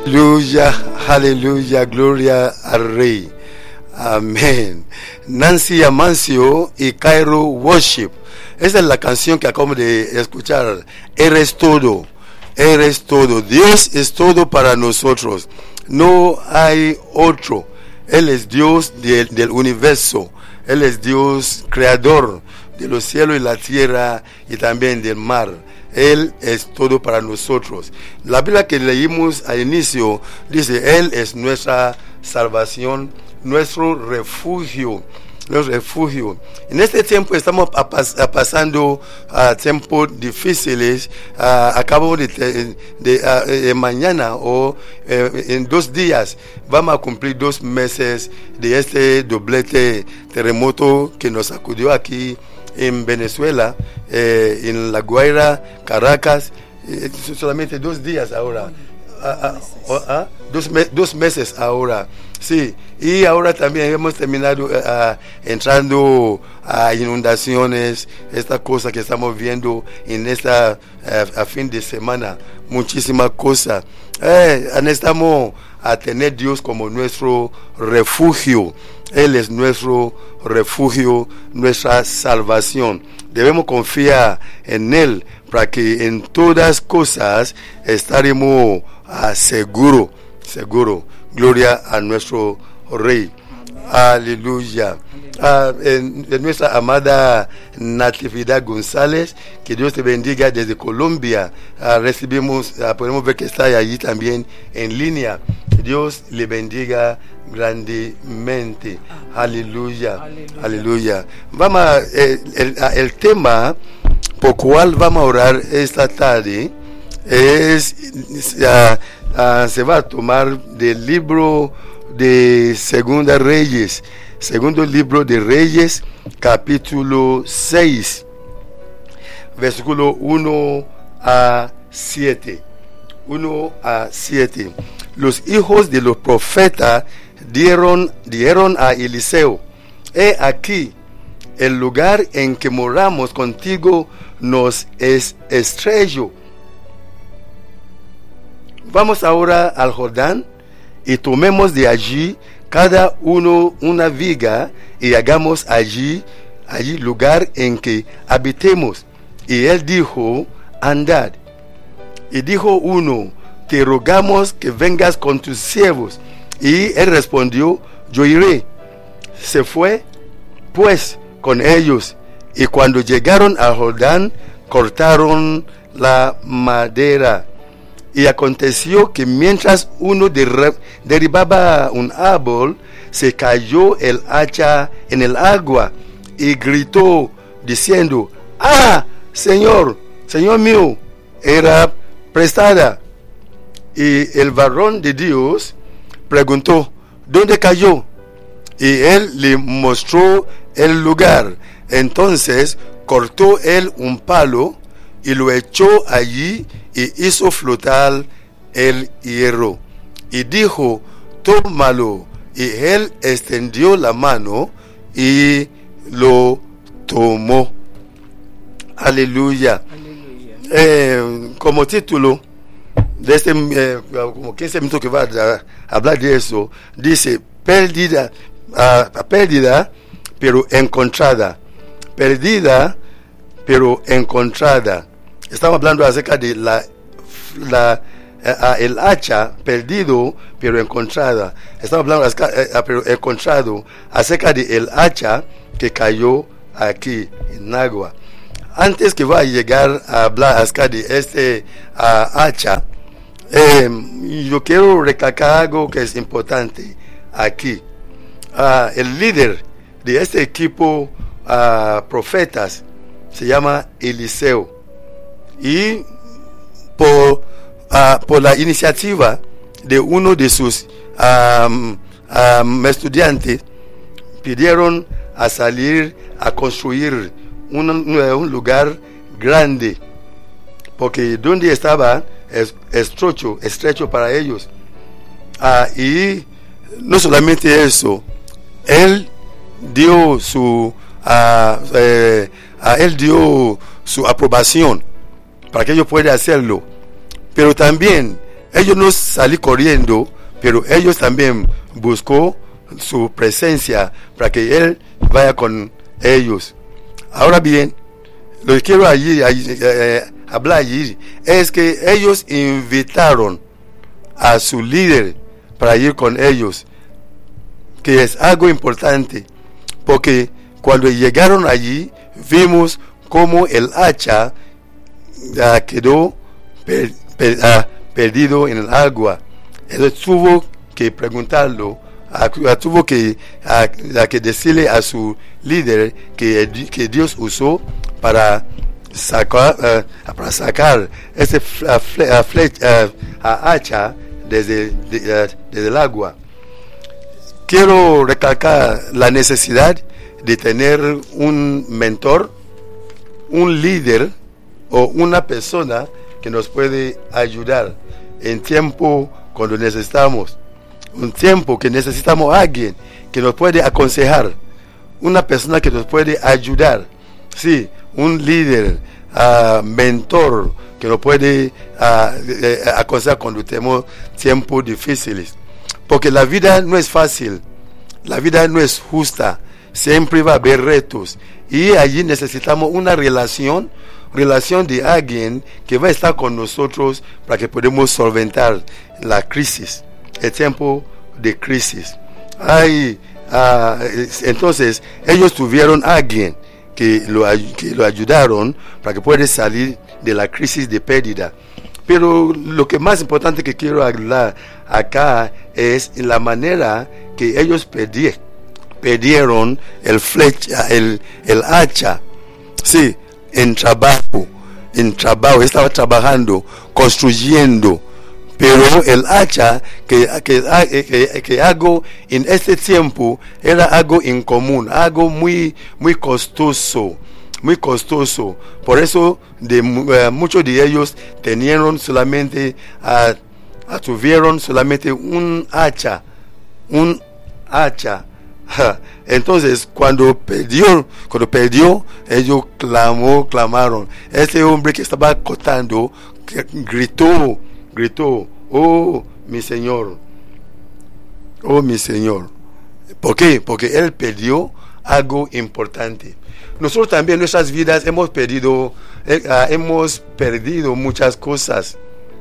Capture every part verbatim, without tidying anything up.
Aleluya, aleluya, gloria al Rey. Amén. Nancy Amancio y Cairo Worship. Esa es la canción que acabamos de escuchar. Eres todo, eres todo. Dios es todo para nosotros. No hay otro. Él es Dios del, del universo. Él es Dios creador de los cielos y la tierra y también del mar. Él es todo para nosotros. La Biblia que leímos al inicio dice, Él es nuestra salvación, nuestro refugio, nuestro refugio. En este tiempo estamos a pas- a pasando uh, tiempos difíciles. Uh, acabo de, de, de uh, eh, mañana o eh, en dos días vamos a cumplir dos meses de este doblete terremoto que nos sacudió aquí en Venezuela, eh, en La Guaira, Caracas. Eh, solamente dos días ahora. Ah, ah, oh, ah, dos, me, dos meses ahora. Sí, y ahora también hemos terminado uh, entrando a inundaciones, esta cosa que estamos viendo en esta uh, a fin de semana, muchísimas cosas. Eh, necesitamos a tener Dios como nuestro refugio. Él es nuestro refugio, nuestra salvación. Debemos confiar en Él para que en todas cosas estaremos uh, seguros, seguros. Gloria a nuestro Rey. Aleluya. Uh, en, en nuestra amada Natividad González, que Dios te bendiga desde Colombia. Uh, recibimos, uh, podemos ver que está allí también en línea. Dios le bendiga grandemente. Aleluya. Aleluya. Aleluya. Vamos a, el, el, el tema por cual vamos a orar esta tarde es uh, uh, se va a tomar del libro de Segunda Reyes, segundo libro de Reyes, capítulo seis, versículo uno a siete. uno a siete. Los hijos de los profetas dieron, dieron a Eliseo: he aquí, el lugar en que moramos contigo nos es estrecho. Vamos ahora al Jordán y tomemos de allí cada uno una viga y hagamos allí, allí lugar en que habitemos. Y él dijo: andad. Y dijo uno: te rogamos que vengas con tus siervos. Y él respondió: yo iré. Se fue pues con ellos, y cuando llegaron al Jordán cortaron la madera. Y aconteció que mientras uno derri- derribaba un árbol, se cayó el hacha en el agua y gritó diciendo: ¡ah, Señor, Señor mío, era prestada! Y el varón de Dios preguntó: ¿dónde cayó? Y él le mostró el lugar. Entonces cortó él un palo y lo echó allí y hizo flotar el hierro. Y dijo: tómalo. Y él extendió la mano y lo tomó. Aleluya. Aleluya. Eh, como título de este, eh, como quince minutos que va a hablar de eso, dice: pérdida, uh, pérdida, pero encontrada. Perdida, pero encontrada. Estamos hablando acerca de la, la uh, el hacha perdido pero encontrada. Estamos hablando acerca, uh, pero encontrado acerca de el hacha que cayó aquí en agua. Antes que vaya a llegar a hablar acerca de este uh, hacha, eh, yo quiero recalcar algo que es importante aquí. Uh, el líder de este equipo uh, profetas se llama Eliseo. Y por, uh, por la iniciativa de uno de sus um, um, estudiantes, pidieron a salir a construir un, un lugar grande, porque donde estaba es estrecho, estrecho para ellos. Uh, y no solamente eso, él dio su uh, eh, uh, él dio su aprobación para que ellos puedan hacerlo, pero también ellos no salí corriendo, pero ellos también buscó su presencia para que él vaya con ellos. Ahora bien, lo que quiero allí, allí eh, hablar allí es que ellos invitaron a su líder para ir con ellos, que es algo importante, porque cuando llegaron allí vimos cómo el hacha uh, quedó per, per, uh, perdido en el agua. Él tuvo que preguntarlo, uh, uh, tuvo que, uh, uh, que decirle a su líder que, que Dios usó para sacar, uh, para sacar ese uh, fle, uh, fle, uh, uh, hacha desde, de, uh, desde el agua. Quiero recalcar la necesidad de tener un mentor, un líder o una persona que nos puede ayudar en tiempo cuando necesitamos, un tiempo que necesitamos a alguien que nos puede aconsejar, una persona que nos puede ayudar, sí, un líder, uh, mentor que nos puede uh, eh, aconsejar cuando tenemos tiempos difíciles, porque la vida no es fácil, la vida no es justa, siempre va a haber retos y allí necesitamos una relación, relación de alguien que va a estar con nosotros para que podamos solventar la crisis, el tiempo de crisis. Ay, uh, entonces ellos tuvieron a alguien que lo, que lo ayudaron para que pueda salir de la crisis de pérdida. Pero lo que más importante que quiero hablar acá es la manera que ellos perdieron. Perdieron el flecha, el, el hacha, sí, en trabajo, en trabajo, estaba trabajando, construyendo, pero el hacha que, que, que, que hago en este tiempo era algo incomún, algo muy, muy costoso, muy costoso, por eso de, uh, muchos de ellos tenían solamente, uh, uh, tuvieron solamente un hacha, un hacha. Entonces cuando perdió, cuando perdió, ellos clamó, clamaron. Este hombre que estaba cortando gritó, gritó, oh mi Señor, oh mi Señor. ¿Por qué? Porque él perdió algo importante. Nosotros también en nuestras vidas hemos perdido, eh, uh, hemos perdido muchas cosas.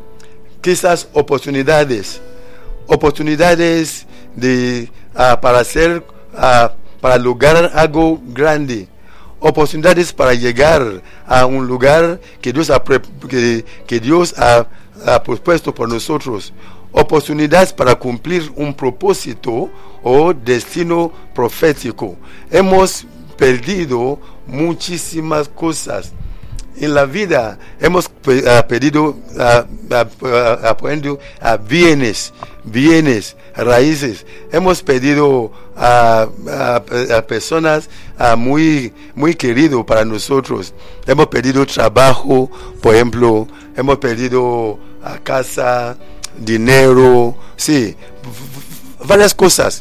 Quizás oportunidades, oportunidades de uh, para hacer Uh, para lograr algo grande, oportunidades para llegar a un lugar que Dios ha, que, que Dios ha, ha propuesto por nosotros, oportunidades para cumplir un propósito o destino profético. Hemos perdido muchísimas cosas en la vida, hemos uh, perdido uh, uh, uh, uh, uh, bienes, bienes, raíces, hemos perdido a, a, a personas a muy, muy queridos para nosotros, hemos perdido trabajo, por ejemplo, hemos perdido a casa, dinero, sí, varias cosas.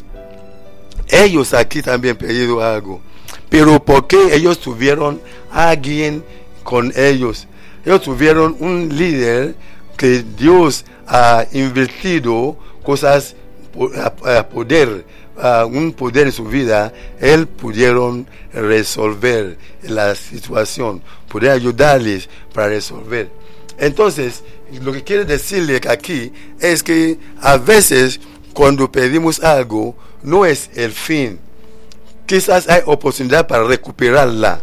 Ellos aquí también han perdido algo, pero ¿por qué ellos tuvieron a alguien con ellos? Ellos tuvieron un líder que Dios ha invertido cosas, a, a poder, a un poder en su vida. Él pudieron resolver la situación, poder ayudarles para resolver. Entonces, lo que quiero decirle aquí es que a veces cuando pedimos algo no es el fin. Quizás hay oportunidad para recuperarla,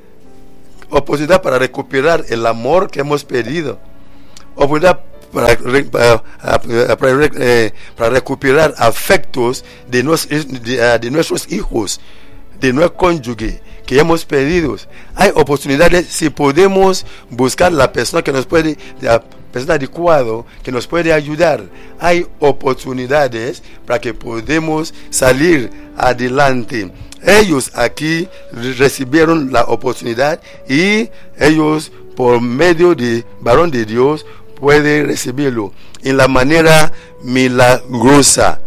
oportunidad para recuperar el amor que hemos perdido, oportunidad para, para, para, eh, para recuperar afectos de, nos, de, de nuestros hijos, de nuestro cónyuge que hemos perdido. Hay oportunidades si podemos buscar la persona que nos puede, la persona adecuada que nos puede ayudar. Hay oportunidades para que podamos salir adelante. Ellos aquí recibieron la oportunidad y ellos por medio de varón de Dios pueden recibirlo en la manera milagrosa.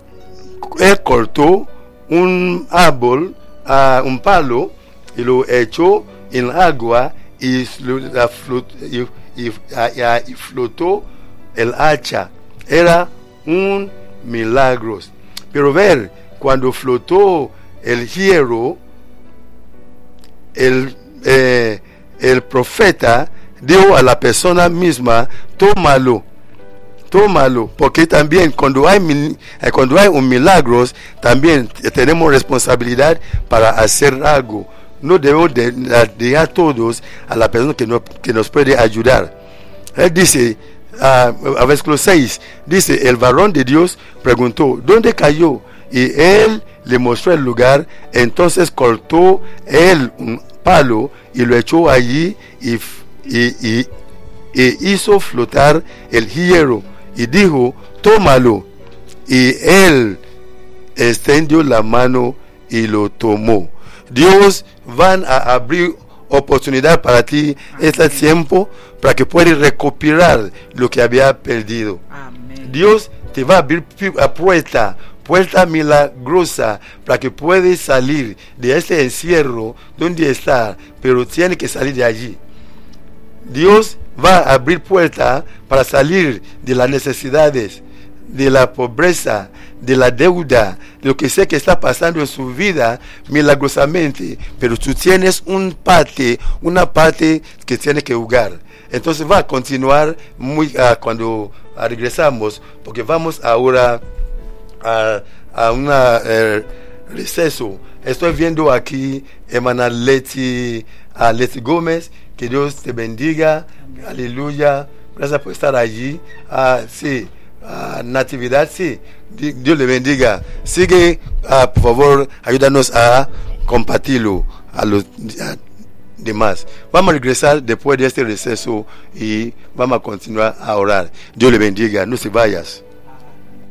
Él cortó un árbol, uh, un palo, y lo echó en agua y, y, y, y flotó el hacha. Era un milagro. Pero ver, cuando flotó el hierro, el, eh, el profeta dijo a la persona misma, tómalo, tómalo, porque también cuando hay, cuando hay un milagro, también tenemos responsabilidad para hacer algo. No debemos de, de dejar todos a la persona que, no, que nos puede ayudar. Él dice, uh, a versículo seis, dice, el varón de Dios preguntó, ¿dónde cayó? Y él le mostró el lugar. Entonces cortó él un palo y lo echó allí y, y, y, y hizo flotar el hierro y dijo, tómalo. Y él extendió la mano y lo tomó. Dios van a abrir oportunidad para ti este tiempo para que puedas recuperar lo que había perdido. Amén. Dios te va a abrir a puerta puerta milagrosa para que puedas salir de este encierro donde está, pero tiene que salir de allí. Dios va a abrir puerta para salir de las necesidades, de la pobreza, de la deuda, de lo que sea que está pasando en su vida milagrosamente, pero tú tienes un parte, una parte que tiene que jugar. Entonces va a continuar muy uh, cuando uh, regresamos, porque vamos ahora a, a un uh, receso. Estoy viendo aquí hermana Leti, uh, Leti Gómez, que Dios te bendiga. Amén. Aleluya, gracias por estar allí. Uh, sí, uh, Natividad, sí, Dios le bendiga. Sigue, uh, por favor, ayúdanos a compartirlo a los uh, demás. Vamos a regresar después de este receso y vamos a continuar a orar. Dios le bendiga, no se vayas.